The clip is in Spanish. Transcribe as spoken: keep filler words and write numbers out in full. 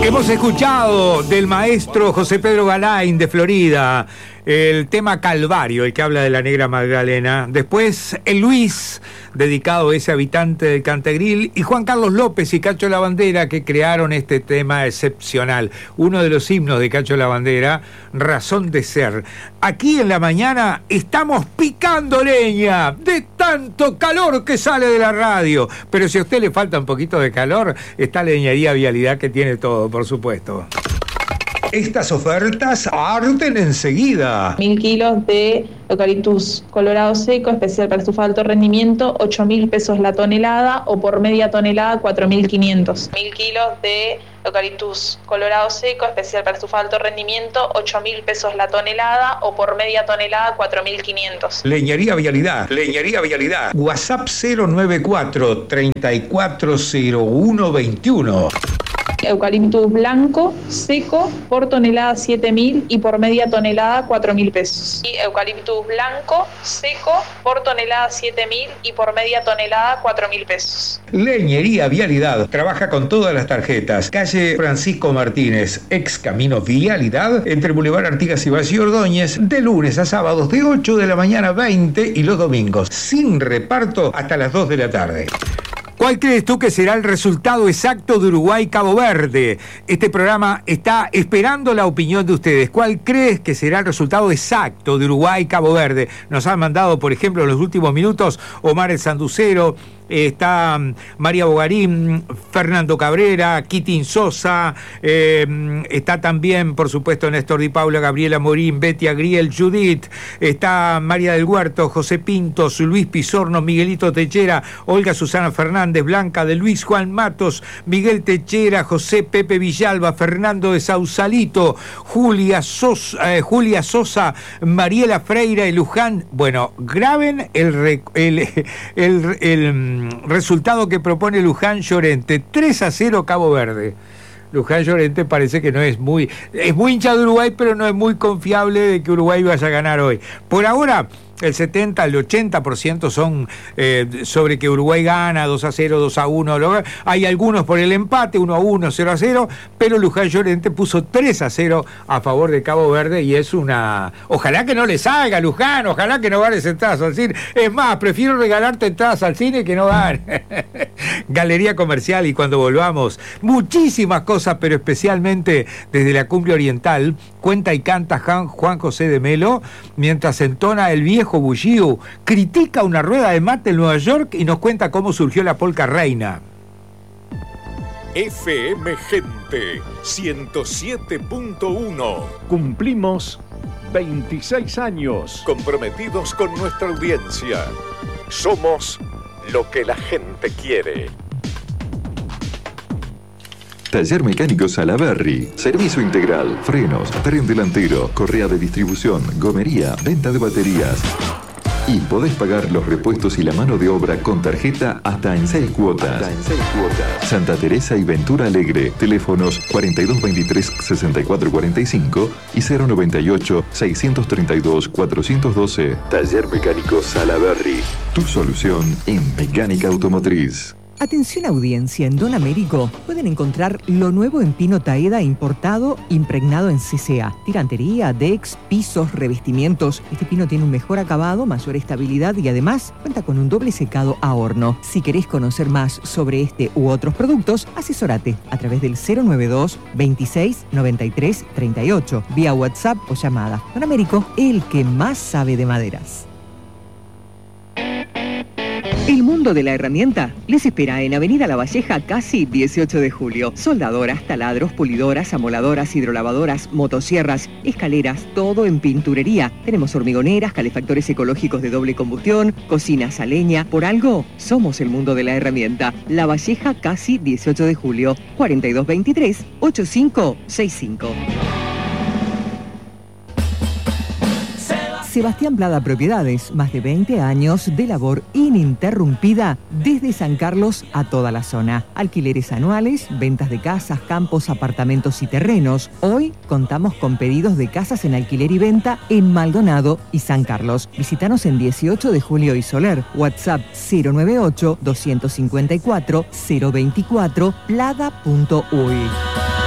Hemos escuchado del maestro José Pedro Galain de Florida el tema Calvario, el que habla de la Negra Magdalena. Después el Luis, dedicado a ese habitante del Cantagril, y Juan Carlos López y Cacho Lavandera, que crearon este tema excepcional, uno de los himnos de Cacho Lavandera, Razón de Ser. Aquí en la mañana estamos picando leña de tanto calor que sale de la radio, pero si a usted le falta un poquito de calor, está Leñería Vialidad, que tiene todo, por supuesto. Estas ofertas arden enseguida. Mil kilos de eucaliptus colorado seco, especial para estufa de alto rendimiento, ocho mil pesos la tonelada, o por media tonelada, cuatro mil quinientos. Mil kilos de eucaliptus colorado seco, especial para estufa de alto rendimiento, ocho mil pesos la tonelada, o por media tonelada, cuatro mil quinientos. Leñería Vialidad, Leñería Vialidad. WhatsApp cero nueve cuatro, treinta y cuatro cero uno veintiuno. Eucaliptus blanco, seco, por tonelada siete mil y por media tonelada cuatro mil pesos. Y eucaliptus blanco, seco, por tonelada siete mil y por media tonelada cuatro mil pesos. Leñería Vialidad trabaja con todas las tarjetas. Calle Francisco Martínez, ex Camino Vialidad, entre Boulevard Artigas y Vacío Ordóñez, de lunes a sábados de ocho de la mañana a veinte y los domingos, sin reparto hasta las dos de la tarde. ¿Cuál crees tú que será el resultado exacto de Uruguay-Cabo Verde? Este programa está esperando la opinión de ustedes. ¿Cuál crees que será el resultado exacto de Uruguay-Cabo Verde? Nos han mandado, por ejemplo, en los últimos minutos, Omar el Sanducero, está María Bogarín, Fernando Cabrera, Kitin Sosa, eh, está también, por supuesto, Néstor Di Paula, Gabriela Morín, Betty Agriel, Judith, está María del Huerto, José Pintos, Luis Pizorno, Miguelito Techera, Olga Susana Fernández, Blanca de Luis, Juan Matos, Miguel Techera, José Pepe Villalba, Fernando de Sausalito, Julia Sosa, eh, Julia Sosa, Mariela Freira y Luján. Bueno, graben el, el, el, el, el resultado que propone Luján Llorente. tres a cero Cabo Verde. Luján Llorente parece que no es muy... Es muy hincha de Uruguay, pero no es muy confiable de que Uruguay vaya a ganar hoy. Por ahora, el setenta, el ochenta por ciento son eh, sobre que Uruguay gana dos a cero, dos a uno. Hay algunos por el empate, uno a uno, cero a cero, pero Luján Llorente puso tres a cero a favor de Cabo Verde y es una... Ojalá que no le salga, Luján, ojalá que no ganes entradas al cine. Es más, prefiero regalarte entradas al cine que no gane. Galería Comercial, y cuando volvamos, muchísimas cosas, pero especialmente desde la Cumbre Oriental, cuenta y canta Juan José de Melo, mientras entona el viejo Bulliu, critica una rueda de mate en Nueva York y nos cuenta cómo surgió la polca reina. F M Gente ciento siete punto uno. Cumplimos veintiséis años. Comprometidos con nuestra audiencia. Somos lo que la gente quiere. Taller Mecánico Salaberry. Servicio integral, frenos, tren delantero, correa de distribución, gomería, venta de baterías. Y podés pagar los repuestos y la mano de obra con tarjeta hasta en seis cuotas. Hasta en seis cuotas. Santa Teresa y Ventura Alegre. Teléfonos cuarenta y dos veintitrés, sesenta y cuatro cuarenta y cinco y cero noventa y ocho, seiscientos treinta y dos, cuatrocientos doce. Taller Mecánico Salaberry. Tu solución en mecánica automotriz. Atención audiencia, en Don Américo pueden encontrar lo nuevo en pino Taeda importado, impregnado en C C A. Tirantería, decks, pisos, revestimientos. Este pino tiene un mejor acabado, mayor estabilidad y además cuenta con un doble secado a horno. Si querés conocer más sobre este u otros productos, asesórate a través del cero noventa y dos, veintiséis, noventa y tres, treinta y ocho, vía WhatsApp o llamada. Don Américo, el que más sabe de maderas. El mundo de la herramienta les espera en Avenida La Valleja, casi dieciocho de julio. Soldadoras, taladros, pulidoras, amoladoras, hidrolavadoras, motosierras, escaleras, todo en pinturería. Tenemos hormigoneras, calefactores ecológicos de doble combustión, cocinas a leña. Por algo, somos el mundo de la herramienta. La Valleja, casi dieciocho de julio. cuarenta y dos veintitrés, ochenta y cinco sesenta y cinco. Sebastián Plada Propiedades, más de veinte años de labor ininterrumpida desde San Carlos a toda la zona. Alquileres anuales, ventas de casas, campos, apartamentos y terrenos. Hoy contamos con pedidos de casas en alquiler y venta en Maldonado y San Carlos. Visítanos en dieciocho de julio y Soler. WhatsApp cero noventa y ocho, dos cinco cuatro, cero veinticuatro, plada punto uy.